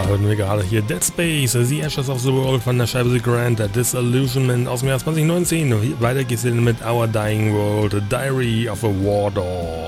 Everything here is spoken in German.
hörten wir gerade hier Dead Space, The Ashes of the World von der Scheibe The Grand, Disillusionment aus dem Jahr 2019. Weiter geht's denn mit Our Dying World, A Diary of a War Dog.